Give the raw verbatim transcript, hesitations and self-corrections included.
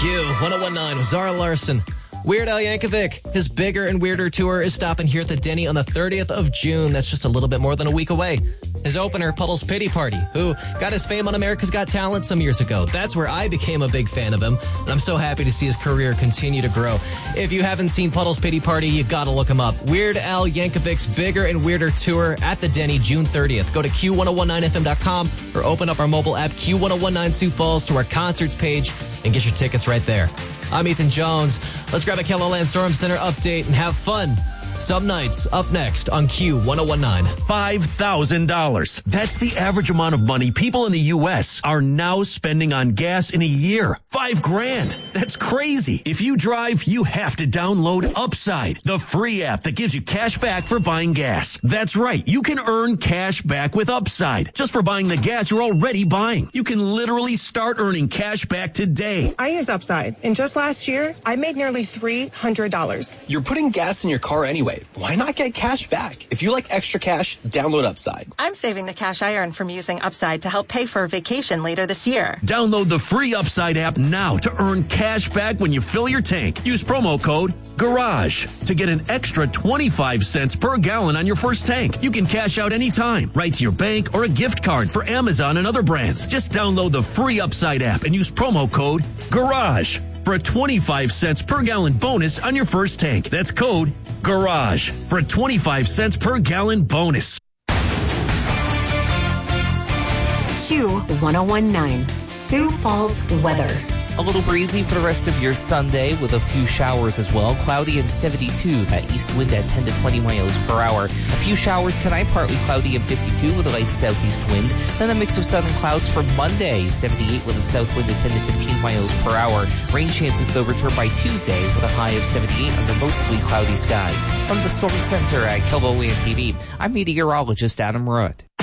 Q one oh one nine with Zara Larson. Weird Al Yankovic, his Bigger and Weirder tour is stopping here at the Denny on the thirtieth of June. That's just a little bit more than a week away. His opener, Puddle's Pity Party, who got his fame on America's Got Talent some years ago. That's where I became a big fan of him, and I'm so happy to see his career continue to grow. If you haven't seen Puddle's Pity Party, you gotta look him up. Weird Al Yankovic's Bigger and Weirder tour at the Denny, June thirtieth. Go to Q ten nineteen F M dot com or open up our mobile app, Q ten nineteen Sioux Falls, to our concerts page and get your tickets right there. I'm Ethan Jones. Let's grab a KELOLAND Storm Center update and have fun. Some nights up next on Q ten nineteen. five thousand dollars. That's the average amount of money people in the U S are now spending on gas in a year. Five grand. That's crazy. If you drive, you have to download Upside, the free app that gives you cash back for buying gas. That's right. You can earn cash back with Upside just for buying the gas you're already buying. You can literally start earning cash back today. I use Upside, and just last year, I made nearly three hundred dollars. You're putting gas in your car anyway. Why not get cash back? If you like extra cash, download Upside. I'm saving the cash I earn from using Upside to help pay for a vacation later this year. Download the free Upside app now to earn cash back when you fill your tank. Use promo code GARAGE to get an extra twenty-five cents per gallon on your first tank. You can cash out anytime, right to your bank or a gift card for Amazon and other brands. Just download the free Upside app and use promo code GARAGE for a twenty-five cents per gallon bonus on your first tank. That's code GARAGE for a twenty-five cents per gallon bonus. Q ten nineteen, Sioux Falls weather. A little breezy for the rest of your Sunday with a few showers as well. Cloudy and seventy-two. That east wind at ten to twenty miles per hour. A few showers tonight, partly cloudy and fifty-two with a light southeast wind. Then a mix of sun and clouds for Monday. seventy-eight with a south wind at ten to fifteen miles per hour. Rain chances though return by Tuesday with a high of seventy-eight under mostly cloudy skies. From the Storm Center at KELOLAND T V, I'm meteorologist Adam Rudd.